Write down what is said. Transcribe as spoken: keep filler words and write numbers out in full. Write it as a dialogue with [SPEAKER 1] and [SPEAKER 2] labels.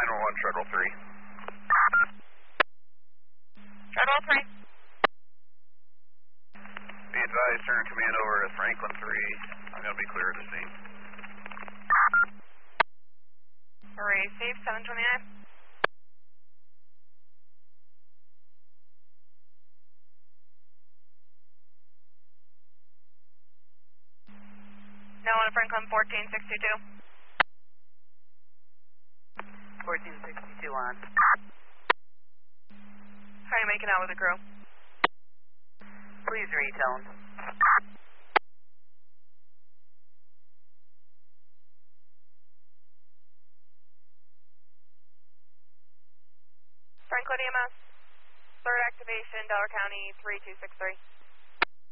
[SPEAKER 1] nine one one, Shuttle three.
[SPEAKER 2] Shuttle three.
[SPEAKER 1] Be advised, turn command over to Franklin three. I'm going to be clear of the scene.
[SPEAKER 2] Receive, seven twenty-nine. Now on Franklin fourteen sixty-two.
[SPEAKER 3] fourteen sixty-two on.
[SPEAKER 2] How are you making out with the crew?
[SPEAKER 3] Please retone.
[SPEAKER 2] Franklin E M S, third activation, Delaware County three two six three.